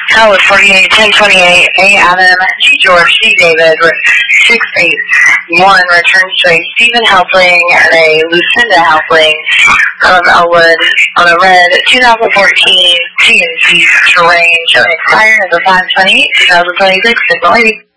L with 48, 1028, A Adam, G George, C David, 681 returns to a Stephen Helpling and a Lucinda Helpling of Elwood on a red 2014 GMC Terrain showing expired as a 528, 2026, Signal 80.